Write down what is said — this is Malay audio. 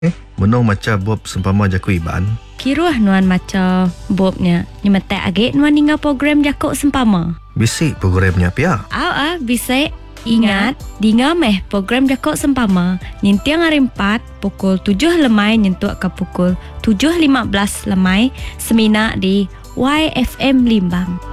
Menong macam Bob sempama jaku iban. Kiruah nuan macam Bobnya. Ni mata agak nuan ingat program jakuk sempama. Bisik programnya pia. Bisik. Ingat, dengar meh program jakuk sempama. Nyintiang hari 4 pukul 7 lemai nyentuh ke pukul 7.15 lemai. Semina di YFM Limbang.